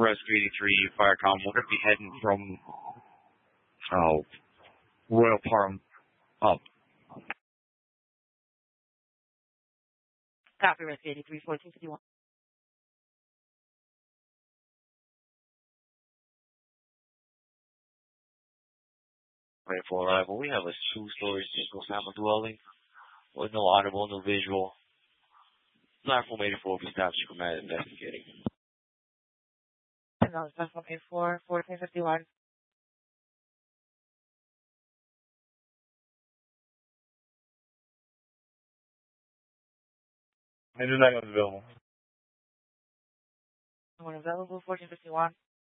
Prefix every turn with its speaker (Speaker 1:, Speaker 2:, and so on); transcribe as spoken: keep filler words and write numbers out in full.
Speaker 1: Rescue eighty-three, Firecom. We're going to be heading from oh, Royal Palm up.
Speaker 2: Copy, Rescue eighty-three, fourteen fifty-one.
Speaker 3: Right for arrival, we have a two-story single-family dwelling with no audible, no visual. Platform eighty-four for staff to command investigating.
Speaker 2: No, platform eighty-four, fourteen fifty-one.
Speaker 1: Engine nine was available.
Speaker 2: One available, fourteen fifty-one.